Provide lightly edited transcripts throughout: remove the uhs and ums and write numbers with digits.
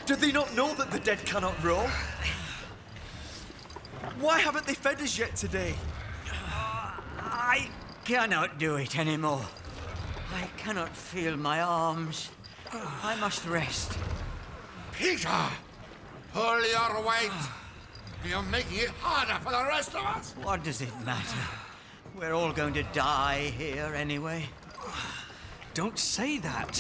Do they not know that the dead cannot roll? Why haven't they fed us yet today? I cannot do it anymore. I cannot feel my arms. I must rest. Peter! Pull your weight! You're making it harder for the rest of us! What does it matter? We're all going to die here anyway. Don't say that.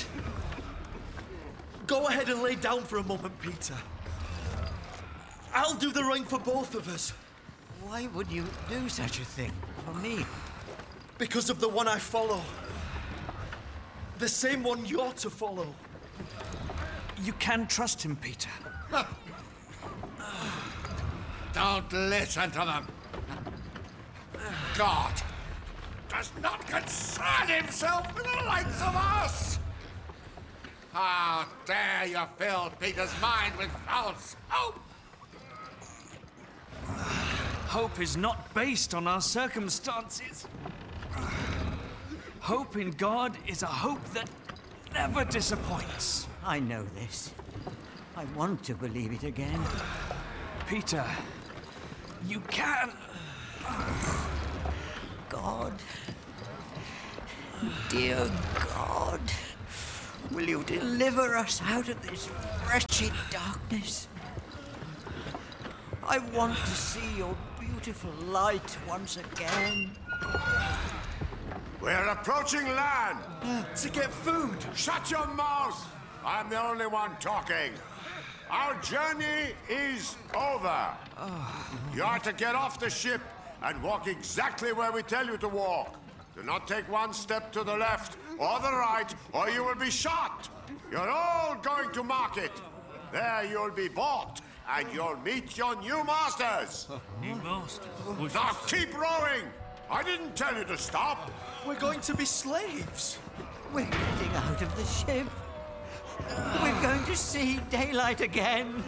Go ahead and lay down for a moment, Peter. I'll do the rowing for both of us. Why would you do such a thing for me? Because of the one I follow. The same one you're to follow. You can trust him, Peter. Don't listen to them. God does not concern himself with the likes of us. How dare you fill Peter's mind with false hope? Hope is not based on our circumstances. Hope in God is a hope that never disappoints. I know this. I want to believe it again. Peter, you can. God. Dear God. Will you deliver us out of this wretched darkness? I want to see your beautiful light once again. We're approaching land. To get food. Shut your mouth. I'm the only one talking. Our journey is over. You are to get off the ship and walk exactly where we tell you to walk. Do not take one step to the left or the right, or you will be shot. You're all going to market. There you'll be bought, and you'll meet your new masters. New master? Now keep rowing. I didn't tell you to stop. We're going to be slaves. We're getting out of the ship. We're going to see daylight again.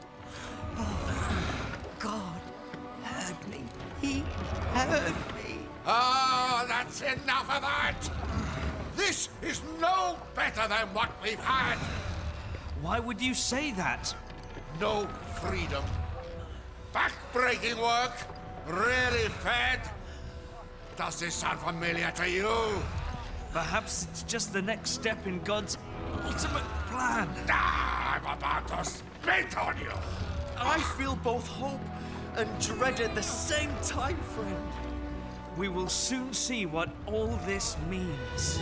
God heard me. He heard me. Oh, that's enough of that! This is no better than what we've had. Why would you say that? No freedom. Back-breaking work. Really fed. Does this sound familiar to you? Perhaps it's just the next step in God's ultimate plan. Ah, I'm about to spit on you. I feel both hope and dread at the same time, friend. We will soon see what all this means.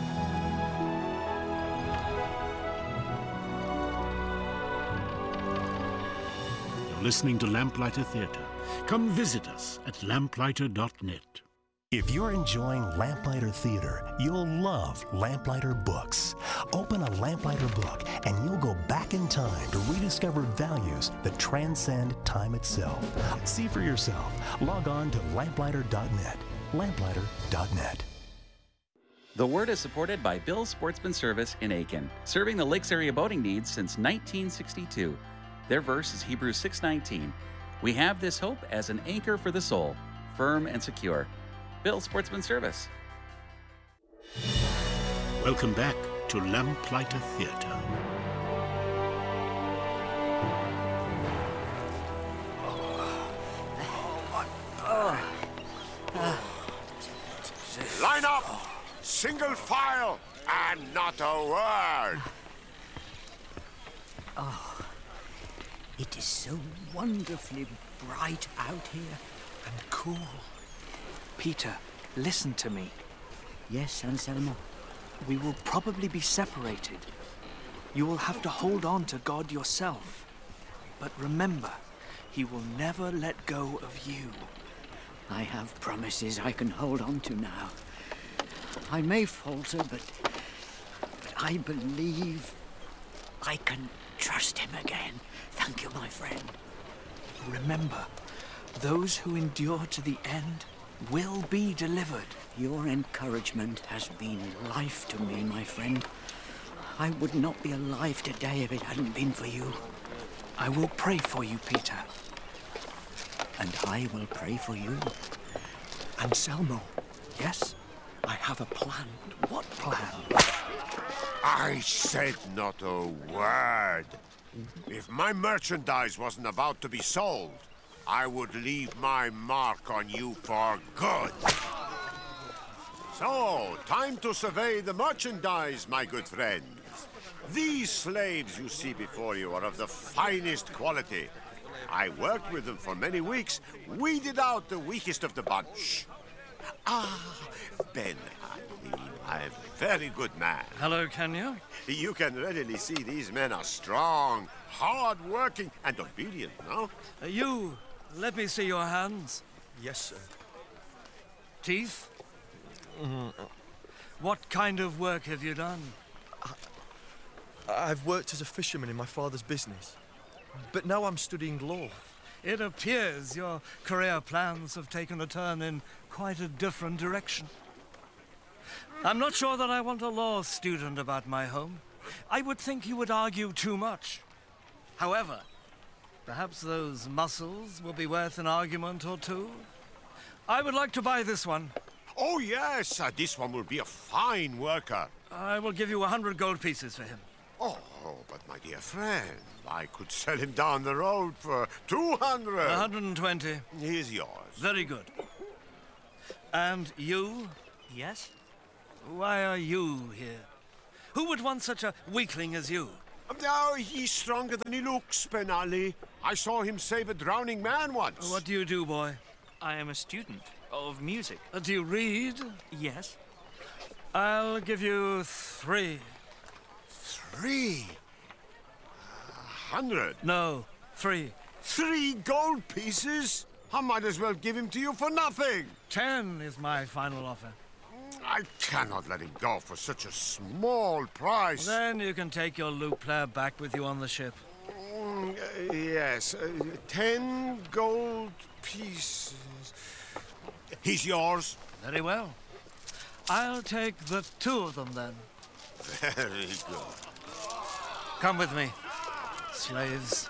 You're listening to Lamplighter Theatre. Come visit us at lamplighter.net. If you're enjoying Lamplighter Theater, you'll love Lamplighter Books. Open a Lamplighter book and you'll go back in time to rediscover values that transcend time itself. See for yourself. Log on to lamplighter.net. Lamplighter.net. The Word is supported by Bill's Sportsman Service in Aiken, serving the Lakes area boating needs since 1962. Their verse is Hebrews 6:19. We have this hope as an anchor for the soul, firm and secure. Bill Sportsman Service. Welcome back to Lamplighter Theatre. Line up, single file, and not a word. It is so wonderfully bright out here. And cool. Peter, listen to me. Yes, Anselmo. We will probably be separated. You will have to hold on to God yourself. But remember, He will never let go of you. I have promises I can hold on to now. I may falter, but I believe I can trust Him again. Thank you, my friend. Remember, those who endure to the end will be delivered. Your encouragement has been life to me, my friend. I would not be alive today if it hadn't been for you. I will pray for you, Peter. And I will pray for you. Anselmo, yes? I have a plan. What plan? I said not a word. If my merchandise wasn't about to be sold, I would leave my mark on you for good. So, time to survey the merchandise, my good friends. These slaves you see before you are of the finest quality. I worked with them for many weeks, weeded out the weakest of the bunch. Ah, Ben Halim, a very good man. Hello, Kenya. You can readily see these men are strong, hard-working, and obedient, no? You, let me see your hands. Yes, sir. Teeth? What kind of work have you done? I've worked as a fisherman in my father's business, but now I'm studying law. It appears your career plans have taken a turn in quite a different direction. I'm not sure that I want a law student about my home. I would think you would argue too much. However, perhaps those muscles will be worth an argument or two. I would like to buy this one. Oh, yes, this one will be a fine worker. I will give you 100 gold pieces for him. Oh, but my dear friend, I could sell him down the road for 200. 120. Here's yours. Very good. And you? Yes? Why are you here? Who would want such a weakling as you? Oh, he's stronger than he looks, Ben Ali. I saw him save a drowning man once. What do you do, boy? I am a student of music. Do you read? Yes? I'll give you 3. 300? No, 3. 3 gold pieces? I might as well give him to you for nothing. 10 is my final offer. I cannot let him go for such a small price. Then you can take your lute player back with you on the ship. Yes, 10 gold pieces. He's yours. Very well. I'll take the 2 of them then. Very good. Come with me, slaves.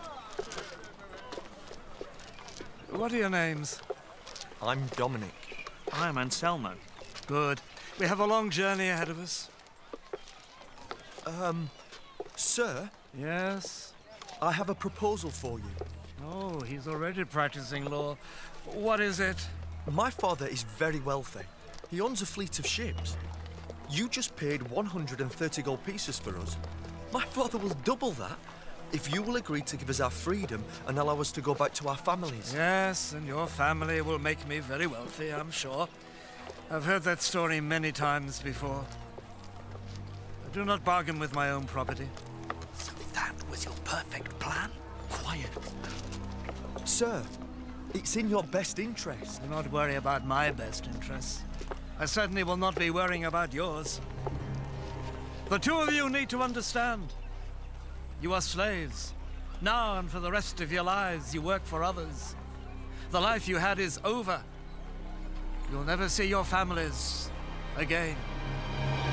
What are your names? I'm Dominic. I'm Anselmo. Good. We have a long journey ahead of us. Sir, Yes? I have a proposal for you. Oh, he's already practicing law. What is it? My father is very wealthy. He owns a fleet of ships. You just paid 130 gold pieces for us. My father will double that if you will agree to give us our freedom and allow us to go back to our families. Yes, and your family will make me very wealthy, I'm sure. I've heard that story many times before. I do not bargain with my own property. So that was your perfect plan? Quiet. Sir, it's in your best interest. Do not worry about my best interests. I certainly will not be worrying about yours. The 2 of you need to understand. You are slaves. Now and for the rest of your lives, you work for others. The life you had is over. You'll never see your families again.